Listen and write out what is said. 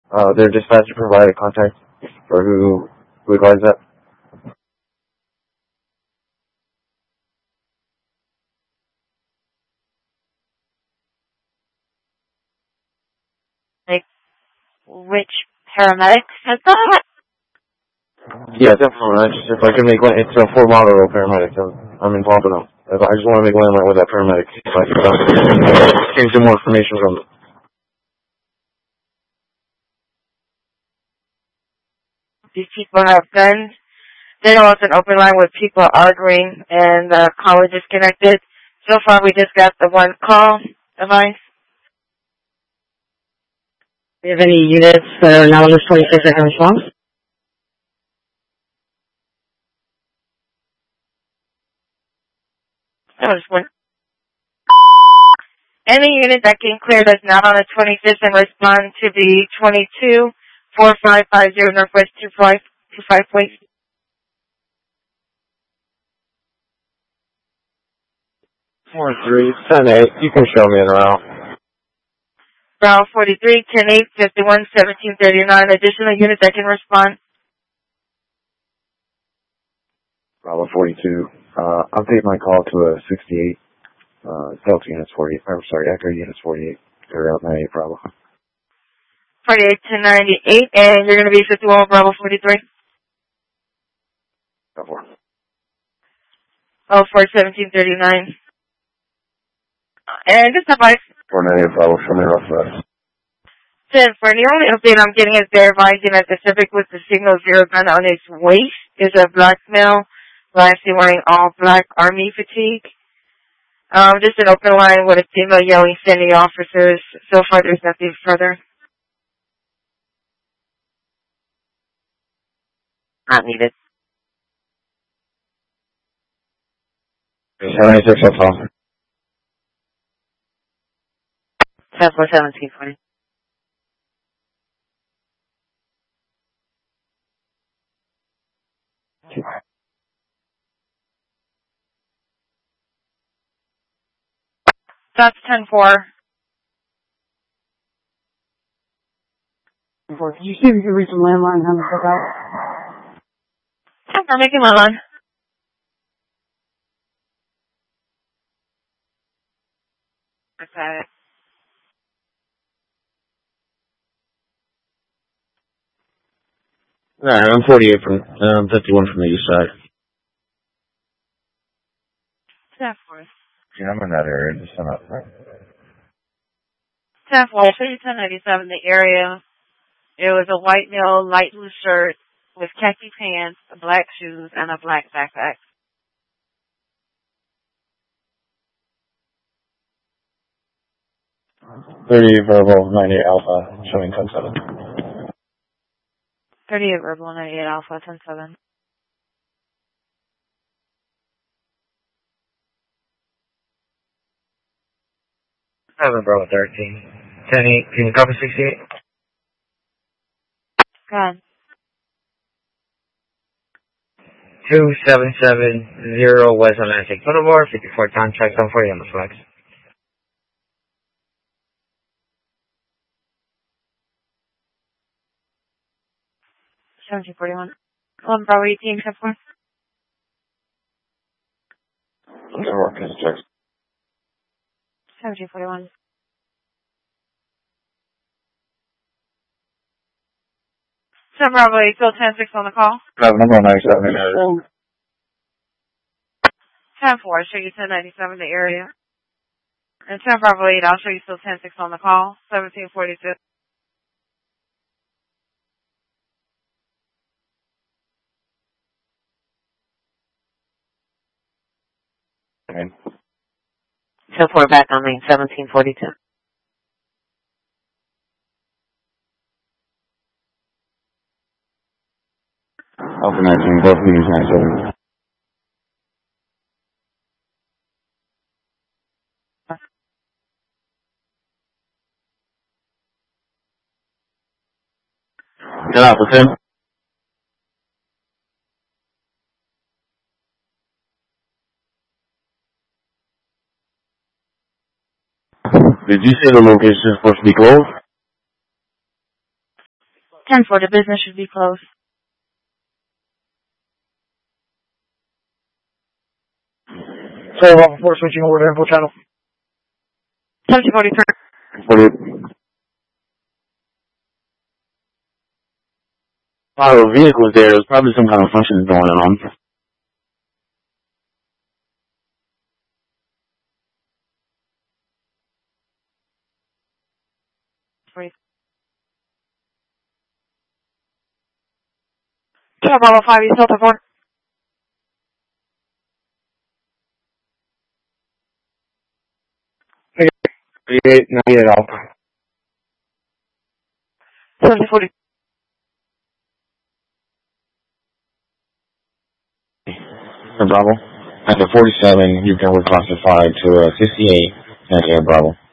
Their dispatcher provided contact for who advised that. Like, which paramedic said that? Yeah, definitely. If I could make one, it's a Fort Lauderdale paramedic. I'm in Pompano. I just want to make landmark with that paramedic. If I could change some more information from them. These people have guns. They know it's an open line with people arguing and the call is disconnected. So far, we just got the one call device. Do you have any units that are now on this 26 that have response? That was one. Any unit that can clear that's not on the 25th and respond to the 22-4550 Northwest 2525, please. 4-3-10-8. You can show me in around. Bravo 43, 10-8, 51, 1739. Additional units that can respond. Bravo 42. Update my call to a 68. Delta units 48. I'm sorry, Echo units 48. Carry out 98 Bravo. 48 to 98, and you're going to be 51 Bravo 43. Go for it. Oh, 1739. And this device. 498 Bravo, show me rough rest. 10 for the only update I'm getting is they're advising that the Civic with the signal zero gun on its waist is a black male, lastly wearing all black army fatigue. Just an open line with a female yelling, sending officers. So far, there's nothing further. Not needed. 76, that's all. 10 for 1740. That's 10-4. Can you see if you can reach some landline and have them hook out? 10 for making my line. Okay. Alright, I'm 48 from, 51 from the east side. 10-4. Yeah, I'm in that area, just not right. 10-4. 1097, the area. It was a white male, light blue shirt with khaki pants, black shoes, and a black backpack. 38 verbal, 98 alpha, showing 10-7. 38 verbal, 98 alpha, 10-7. Seven Bravo 13. 10-8, can you copy 68? Go ahead. 2770 West Atlantic Boulevard, 54 contract, 740 on the flex. 1741. 11 Bravo 18, 10-4. I'm gonna work his checks. 1741. 7 Bravo 8, still 10-6 on the call. No, I'm going 97. 10-4, show you 1097 the area. And 10 Bravo 8, I'll show you still 10-6 on the call. 1742. Okay. 10-4 back on me, 1742. Alpha 19, both meetings 97. Get out with him. Did you say the location is supposed to be closed? 10-4, the business should be closed. So, Bravo 4, switching over to info channel. 10-43. The vehicle was there. There was probably some kind of function going on. Bravo 5, you Delta 4. 3898 Alpha. 10-40. Bravo. At the 47, you can reclassify to 68 and Air Bravo.